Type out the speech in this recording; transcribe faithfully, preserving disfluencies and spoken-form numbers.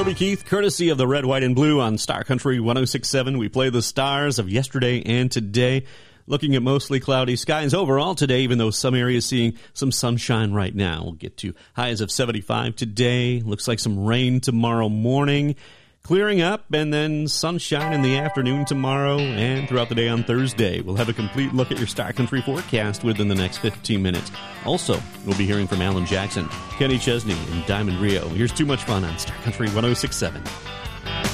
Toby Keith, courtesy of the Red, White, and Blue on Star Country one oh six point seven. We play the stars of yesterday and today. Looking at mostly cloudy skies overall today, even though some areas seeing some sunshine right now. We'll get to highs of seventy-five today. Looks like some rain tomorrow morning. Clearing up, and then sunshine in the afternoon tomorrow and throughout the day on Thursday. We'll have a complete look at your Star Country forecast within the next fifteen minutes. Also, we'll be hearing from Alan Jackson, Kenny Chesney, and Diamond Rio. Here's Too Much Fun on Star Country one oh six point seven.